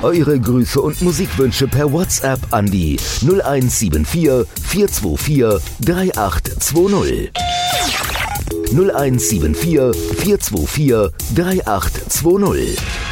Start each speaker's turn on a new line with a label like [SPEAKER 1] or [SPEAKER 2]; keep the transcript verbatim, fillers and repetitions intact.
[SPEAKER 1] Eure Grüße und Musikwünsche per WhatsApp an die null eins sieben vier, vier zwei vier, drei acht zwei null. null eins sieben vier, vier zwei vier, drei acht zwei null.